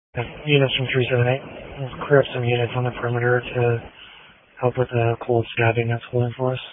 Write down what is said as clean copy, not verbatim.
Units from 378. We'll clear up some units on the perimeter to help with the cold stabbing that's holding for us.